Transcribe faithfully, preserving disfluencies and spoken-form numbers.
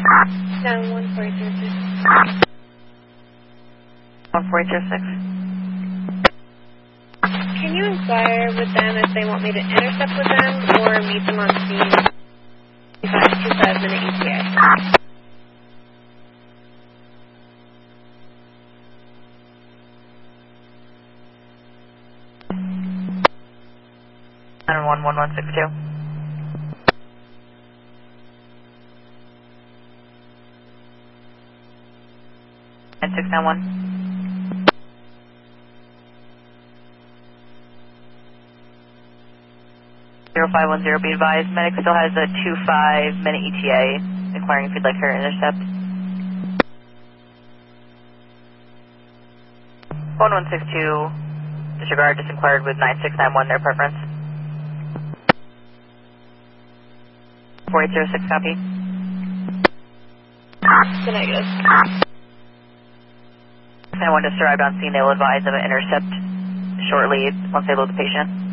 Down one four zero six. one four zero six. Can you inquire with them if they want me to intercept with them or meet them on scene? five two five minute E T A. nine one one one six two. nine six nine one. zero five one zero, be advised. Medic still has a two five minute E T A, inquiring if you'd like her to intercept. one one six two, disregard, just inquired with nine six nine one, their preference. four eight zero six, copy. The negative. nine one just arrived on scene. They will advise of an intercept shortly once they load the patient.